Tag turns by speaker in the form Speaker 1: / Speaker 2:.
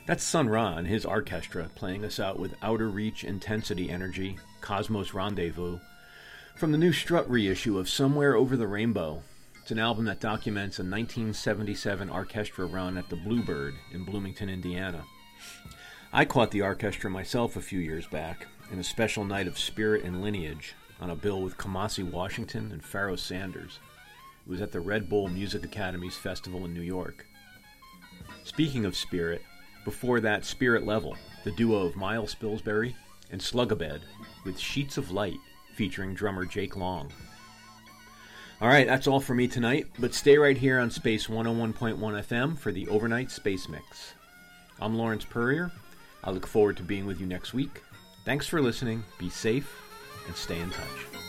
Speaker 1: That's Sun Ra and his orchestra playing us out with Outer Reach Intensity Energy, Cosmos Rendezvous, from the new Strut reissue of Somewhere Over the Rainbow. It's an album that documents a 1977 orchestra run at the Bluebird in Bloomington, Indiana. I caught the orchestra myself a few years back in a special night of Spirit and Lineage on a bill with Kamasi Washington and Pharoah Sanders. It was at the Red Bull Music Academy's festival in New York. Speaking of Spirit, before that, Spirit Level, the duo of Miles Spilsbury and Slugabed, with Sheets of Light, featuring drummer Jake Long. Alright, that's all for me tonight, but stay right here on Space 101.1 FM for the Overnight Space Mix. I'm Lawrence Purrier. I look forward to being with you next week. Thanks for listening, be safe, and stay in touch.